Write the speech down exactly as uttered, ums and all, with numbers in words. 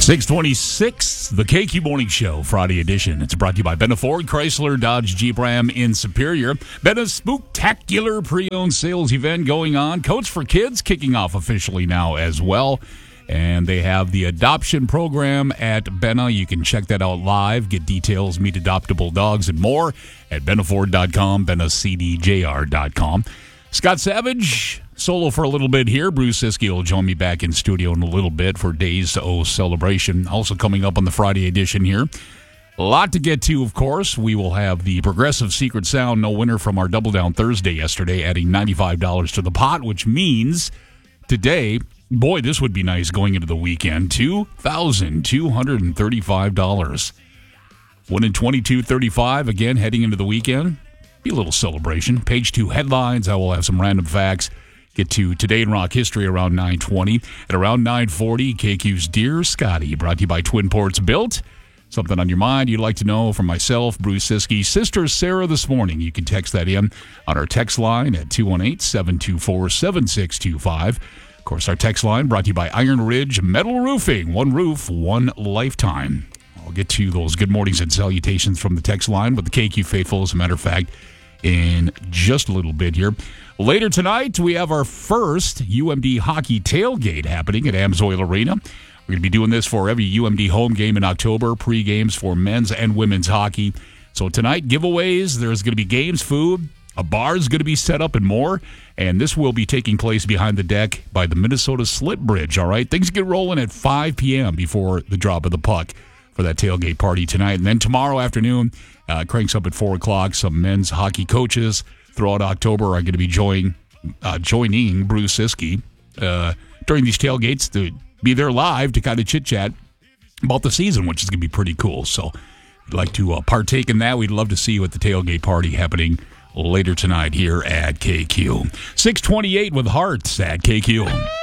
six twenty-six, the K Q Morning Show, Friday edition. It's brought to you by Benna Ford, Chrysler, Dodge, Jeep, Ram in Superior. Benna's spooktacular pre-owned sales event going on. Coats for Kids kicking off officially now as well. And they have the adoption program at Benna. You can check that out live. Get details, meet adoptable dogs, and more at benna ford dot com, benna c d j r dot com. Scott Savage, solo for a little bit here. Bruce Siskey will join me back in studio in a little bit for Days to O celebration. Also coming up on the Friday edition here. A lot to get to, of course. We will have the Progressive Secret Sound no winner from our Double Down Thursday yesterday, adding ninety-five dollars to the pot, which means today, boy, this would be nice going into the weekend, two thousand two hundred thirty-five dollars. Winning twenty-two thirty-five, again, heading into the weekend. Be a little celebration. Page two headlines. I will have some random facts. Get to Today in Rock History around nine twenty. At around nine forty, K Q's Dear Scotty, brought to you by Twin Ports Built. Something on your mind you'd like to know from myself, Bruce Siskey, Sister Sarah this morning. You can text that in on our text line at two one eight, seven two four, seven six two five. Of course, our text line brought to you by Iron Ridge Metal Roofing. One roof, one lifetime. I'll get to those good mornings and salutations from the text line with the K Q faithful, as a matter of fact, in just a little bit here. Later tonight, we have our first U M D hockey tailgate happening at Amsoil Arena. We're going to be doing this for every U M D home game in October, pre-games for men's and women's hockey. So tonight, giveaways, there's going to be games, food, a bar is going to be set up, and more. And this will be taking place behind the deck by the Minnesota Slip Bridge, all right? Things get rolling at five p.m. before the drop of the puck for that tailgate party tonight. And then tomorrow afternoon, uh, cranks up at four o'clock. Some men's hockey coaches throughout October are going to be join, uh, joining Bruce Siskey uh, during these tailgates to be there live to kind of chit-chat about the season, which is going to be pretty cool. So if you'd like to uh, partake in that, we'd love to see you at the tailgate party happening later tonight here at K Q. six twenty-eight with Hearts at K Q.